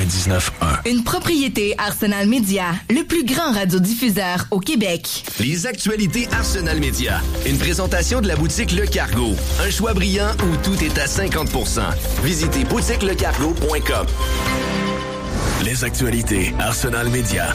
99.1. Une propriété Arsenal Média, le plus grand radiodiffuseur au Québec. Les actualités Arsenal Média. Une présentation de la boutique Le Cargo. Un choix brillant où tout est à 50%. Visitez boutiquelecargo.com. Les actualités Arsenal Média.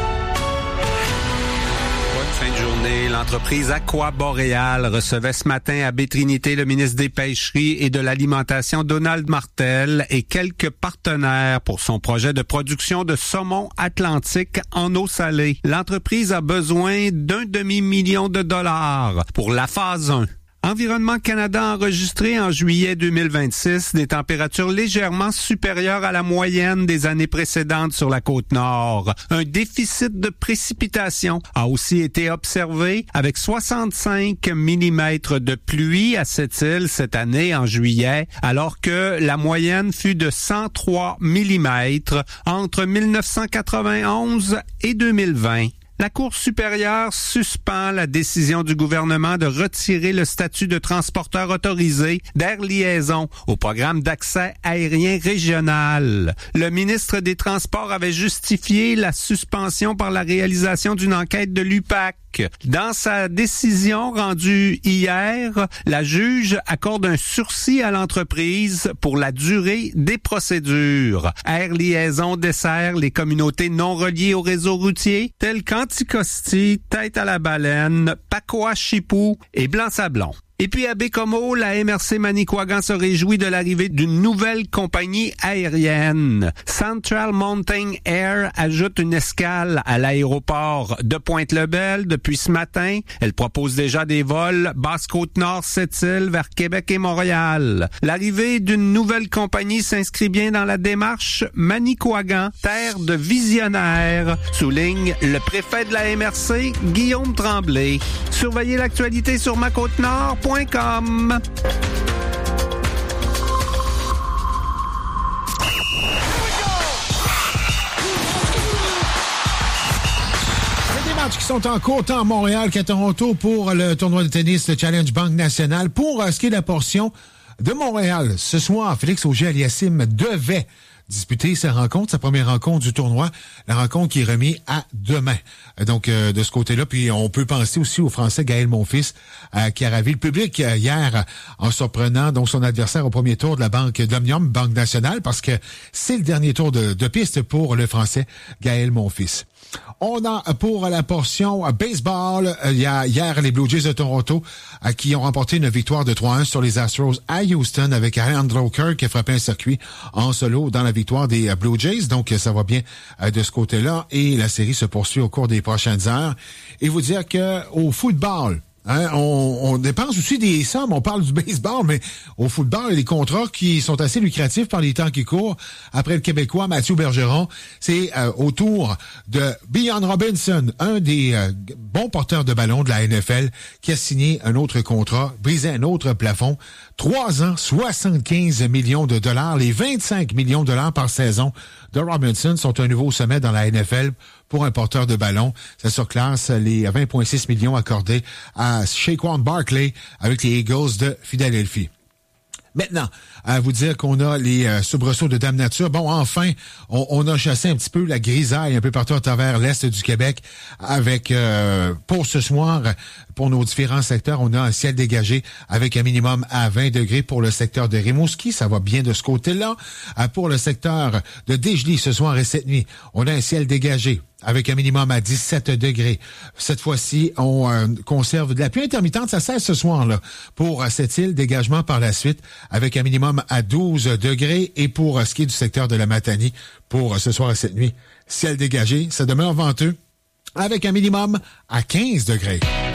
Fin de journée, l'entreprise Aqua Boréal recevait ce matin à Baie-Trinité le ministre des Pêcheries et de l'Alimentation Donald Martel et quelques partenaires pour son projet de production de saumon atlantique en eau salée. L'entreprise a besoin d'1 demi-million de dollars pour la phase 1. Environnement Canada a enregistré en juillet 2026 des températures légèrement supérieures à la moyenne des années précédentes sur la Côte-Nord. Un déficit de précipitation a aussi été observé avec 65 mm de pluie à cette île cette année en juillet, alors que la moyenne fut de 103 mm entre 1991 et 2020. La Cour supérieure suspend la décision du gouvernement de retirer le statut de transporteur autorisé d'Air Liaison au programme d'accès aérien régional. Le ministre des Transports avait justifié la suspension par la réalisation d'une enquête de l'UPAC. Dans sa décision rendue hier, la juge accorde un sursis à l'entreprise pour la durée des procédures. Air Liaison dessert les communautés non reliées au réseau routier telles qu'Anticosti, Tête-à-la-Baleine, Pacoa-Chipou et Blanc-Sablon. Et puis à Bécomo, la MRC Manicouagan se réjouit de l'arrivée d'une nouvelle compagnie aérienne. Central Mountain Air ajoute une escale à l'aéroport de Pointe-le-Bel depuis ce matin. Elle propose déjà des vols Basse-Côte-Nord, Sept-Îles vers Québec et Montréal. L'arrivée d'une nouvelle compagnie s'inscrit bien dans la démarche Manicouagan, terre de visionnaires, souligne le préfet de la MRC, Guillaume Tremblay. Surveillez l'actualité sur macôtenord.com. Qui sont en cours tant à Montréal qu'à Toronto pour le tournoi de tennis de Challenge Banque Nationale. Pour ce qui est de la portion de Montréal, ce soir, Félix Auger-Aliassime devait disputer sa première rencontre du tournoi, la rencontre qui est remise à demain. Donc, de ce côté-là, puis on peut penser aussi au Français Gaël Monfils, qui a ravi le public hier en surprenant donc son adversaire au premier tour de la Banque d'Omnium, Banque Nationale, parce que c'est le dernier tour de piste pour le Français Gaël Monfils. On a pour la portion baseball, il y a hier les Blue Jays de Toronto qui ont remporté une victoire de 3-1 sur les Astros à Houston avec Andrew Kirk qui a frappé un circuit en solo dans la victoire des Blue Jays. Donc ça va bien de ce côté-là et la série se poursuit au cours des prochaines heures. Et vous dire que au football, hein, on dépense aussi des sommes, on parle du baseball, mais au football, il y a des contrats qui sont assez lucratifs par les temps qui courent. Après le Québécois Mathieu Bergeron, c'est au tour de Bijan Robinson, un des bons porteurs de ballon de la NFL, qui a signé un autre contrat, brisé un autre plafond. 3 ans, 75 millions de dollars. Les 25 millions de dollars par saison de Robinson sont un nouveau sommet dans la NFL pour un porteur de ballon. Ça surclasse les 20,6 millions accordés à Saquon Barkley avec les Eagles de Philadelphie. Maintenant, à vous dire qu'on a les soubresauts de Dame Nature. Bon, enfin, on a chassé un petit peu la grisaille un peu partout à travers l'Est du Québec avec, pour ce soir, pour nos différents secteurs, on a un ciel dégagé avec un minimum à 20 degrés pour le secteur de Rimouski. Ça va bien de ce côté-là. Pour le secteur de Dégeley, ce soir et cette nuit, on a un ciel dégagé avec un minimum à 17 degrés. Cette fois-ci, on conserve de la pluie intermittente. Ça cesse ce soir-là pour cette île. Dégagement par la suite avec un minimum à 12 degrés. Et pour ce qui est du secteur de la Matanie, pour ce soir et cette nuit, ciel dégagé. Ça demeure venteux avec un minimum à 15 degrés.